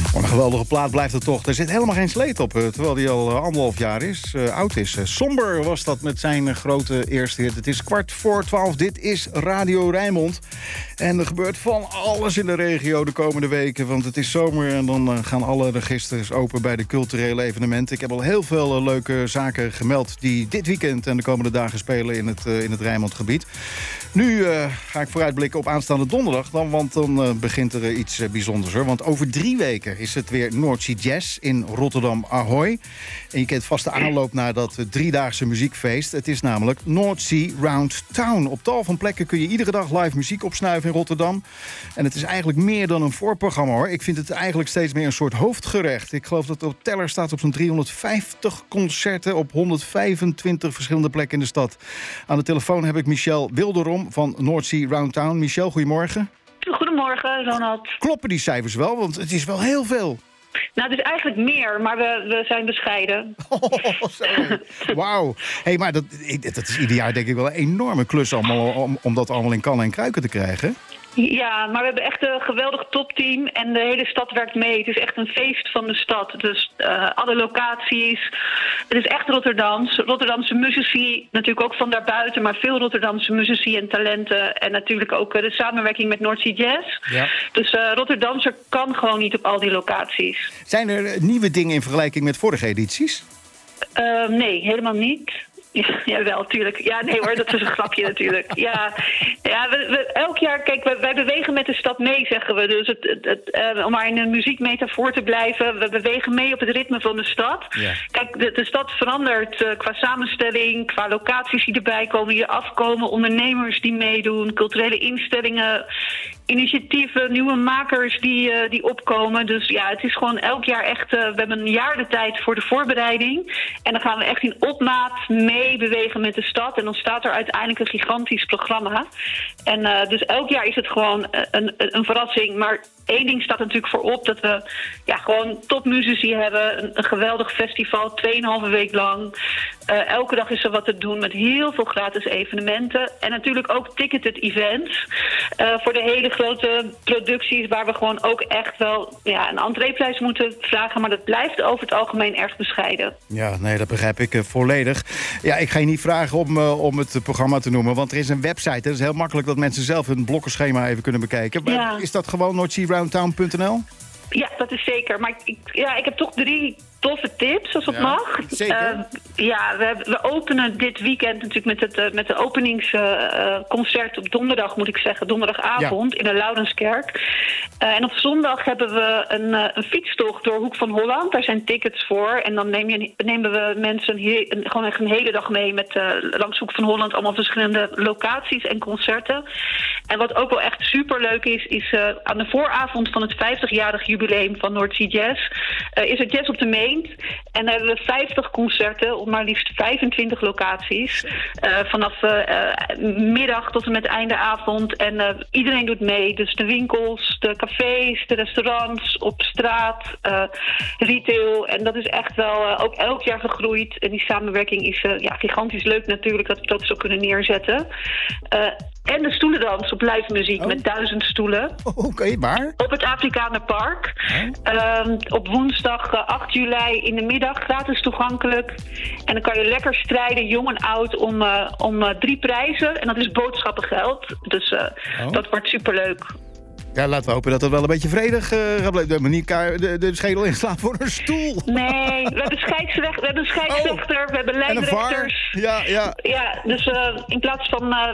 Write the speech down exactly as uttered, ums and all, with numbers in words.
Wat een geweldige plaat blijft het toch. Er zit helemaal geen sleet op, terwijl die al anderhalf jaar is, uh, oud is. Uh, Somber was dat met zijn uh, grote eerste hit. Het is kwart voor twaalf. Dit is Radio Rijnmond. En er gebeurt van alles in de regio de komende weken. Want het is zomer en dan uh, gaan alle registers open bij de culturele evenementen. Ik heb al heel veel uh, leuke zaken gemeld die dit weekend en de komende dagen spelen in het, uh, in het Rijnmondgebied. Nu uh, ga ik vooruitblikken op aanstaande donderdag. Dan, want dan uh, begint er uh, iets uh, bijzonders hoor. Want over drie weken is het weer Noordzee Jazz in Rotterdam Ahoy. En je kent vast de aanloop naar dat uh, driedaagse muziekfeest. Het is namelijk Noordzee Round Town. Op tal van plekken kun je iedere dag live muziek opsnuiven in Rotterdam. En het is eigenlijk meer dan een voorprogramma hoor. Ik vind het eigenlijk steeds meer een soort hoofdgerecht. Ik geloof dat de teller staat op zo'n driehonderdvijftig concerten op honderdvijfentwintig verschillende plekken in de stad. Aan de telefoon heb ik Michel Wilderom van Noordzee Round Town. Michel, goedemorgen. Goedemorgen, Ronald. Kloppen die cijfers wel? Want het is wel heel veel. Nou, het is eigenlijk meer, maar we, we zijn bescheiden. Oh, sorry. Wauw. Hey, maar dat, dat is ieder jaar denk ik wel een enorme klus allemaal, om, om dat allemaal in kannen en kruiken te krijgen. Ja, maar we hebben echt een geweldig topteam en de hele stad werkt mee. Het is echt een feest van de stad. Dus uh, alle locaties. Het is echt Rotterdams. Rotterdamse muzici, natuurlijk ook van daarbuiten, maar veel Rotterdamse muzici en talenten. En natuurlijk ook uh, de samenwerking met Noordzee Jazz. Ja. Dus uh, Rotterdamse kan gewoon niet op al die locaties. Zijn er nieuwe dingen in vergelijking met vorige edities? Uh, nee, helemaal niet. Ja, jawel, tuurlijk. Ja, nee hoor, dat is een grapje natuurlijk. Ja, ja we, we, elk jaar, kijk, wij, wij bewegen met de stad mee, zeggen we. Dus het, het, het, uh, om maar in een muziekmetafoor te blijven, we bewegen mee op het ritme van de stad. Ja. Kijk, de, de stad verandert uh, qua samenstelling, qua locaties die erbij komen, die afkomen, ondernemers die meedoen, culturele instellingen, initiatieven, nieuwe makers die, uh, die opkomen. Dus ja, het is gewoon elk jaar echt, uh, we hebben een jaar de tijd voor de voorbereiding. En dan gaan we echt in opmaat mee bewegen met de stad. En dan staat er uiteindelijk een gigantisch programma. En uh, dus elk jaar is het gewoon een, een, een verrassing. Maar één ding staat natuurlijk voorop, dat we ja, gewoon topmuzici hebben. Een, een geweldig festival, tweeënhalve week lang. Uh, elke dag is er wat te doen met heel veel gratis evenementen. En natuurlijk ook ticketed events. Uh, voor de hele grote producties waar we gewoon ook echt wel ja, een entreeprijs moeten vragen. Maar dat blijft over het algemeen erg bescheiden. Ja, nee, dat begrijp ik uh, volledig. Ja, ik ga je niet vragen om, uh, om het programma te noemen, want er is een website. Het is heel makkelijk dat mensen zelf hun blokkenschema even kunnen bekijken. Ja. Is dat gewoon noordzee round town punt n l? Ja, dat is zeker. Maar ik, ja, ik heb toch drie toffe tips, als dat ja, mag. Zeker. Uh, ja, we, we openen dit weekend natuurlijk met het, uh, met de openingsconcert uh, op donderdag, moet ik zeggen, donderdagavond ja. in de Loudenskerk. Uh, en op zondag hebben we een, uh, een fietstocht door Hoek van Holland. Daar zijn tickets voor. En dan neem je, nemen we mensen he- een, gewoon echt een hele dag mee met uh, langs Hoek van Holland allemaal verschillende locaties en concerten. En wat ook wel echt superleuk is, is uh, aan de vooravond van het vijftigjarig jubileum van Noordzee Jazz uh, is er Jazz op de Meent. En dan hebben we vijftig concerten op maar liefst vijfentwintig locaties. Uh, vanaf uh, uh, middag tot en met einde avond. En uh, iedereen doet mee. Dus de winkels, de cafés, de restaurants, op straat, uh, retail. En dat is echt wel uh, ook elk jaar gegroeid. En die samenwerking is uh, ja, gigantisch leuk natuurlijk dat we dat zo kunnen neerzetten. Uh, En de stoelendans op live muziek oh. met duizend stoelen. Oh, Oké, okay, waar? Op het Afrikanerpark. Oh. Uh, op woensdag uh, acht juli in de middag, gratis toegankelijk. En dan kan je lekker strijden, jong en oud, om, uh, om uh, drie prijzen. En dat is boodschappengeld. Dus uh, oh. dat wordt superleuk. Ja, laten we hopen dat het wel een beetje vredig uh, gaat blijven. Maar niet de, de schedel inslaan voor een stoel. Nee, we hebben scheidsrechter, we hebben, scheidsrechter, oh. we hebben lijnrechters. Ja, ja. Ja, dus uh, in plaats van uh,